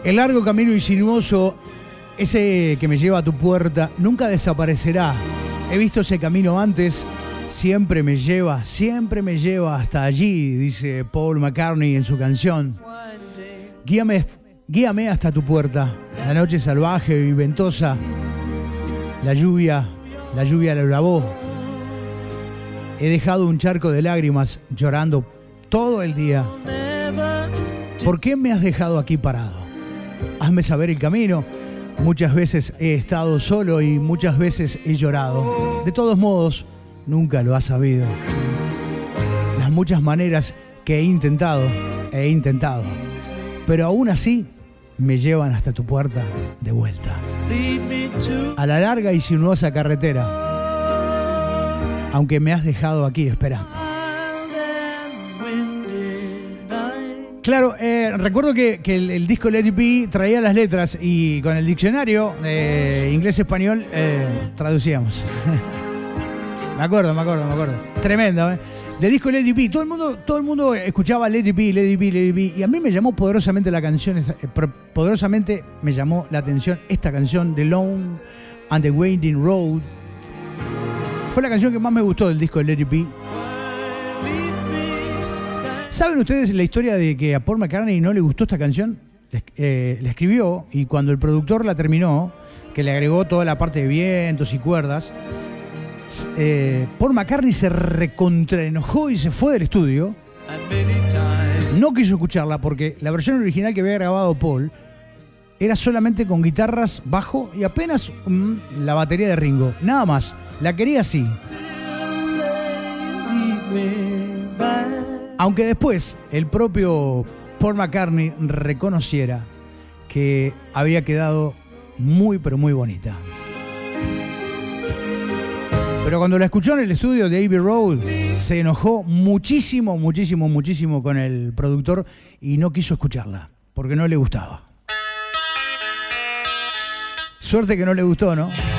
El largo camino y sinuoso, ese que me lleva a tu puerta, nunca desaparecerá. He visto ese camino antes, siempre me lleva hasta allí, dice Paul McCartney en su canción. Guíame hasta tu puerta. La noche salvaje y ventosa, la lluvia lo lavó. He dejado un charco de lágrimas llorando todo el día. ¿Por qué me has dejado aquí parado? Hazme saber el camino. Muchas veces he estado solo y muchas veces he llorado. De todos modos, nunca lo has sabido. Las muchas maneras que he intentado, pero aún así me llevan hasta tu puerta de vuelta. A la larga y sinuosa carretera, aunque me has dejado aquí esperando. Claro, recuerdo que el disco Let It Be traía las letras y con el diccionario inglés-español traducíamos. Me acuerdo. Tremendo, ¿eh? Del disco Let It Be. Todo el mundo escuchaba Let It Be, Let It Be, Let It Be. Y a mí me llamó poderosamente la canción, poderosamente me llamó la atención esta canción, The Long and the Winding Road. Fue la canción que más me gustó del disco de Let It Be. ¿Saben ustedes la historia de que a Paul McCartney no le gustó esta canción? La escribió y cuando el productor la terminó, que le agregó toda la parte de vientos y cuerdas, Paul McCartney se recontraenojó y se fue del estudio. No quiso escucharla porque la versión original que había grabado Paul era solamente con guitarras, bajo y apenas la batería de Ringo. Nada más. La quería así. Aunque después el propio Paul McCartney reconociera que había quedado muy, pero muy bonita. Pero cuando la escuchó en el estudio de Abbey Road, se enojó muchísimo con el productor y no quiso escucharla, porque no le gustaba. Suerte que no le gustó, ¿no?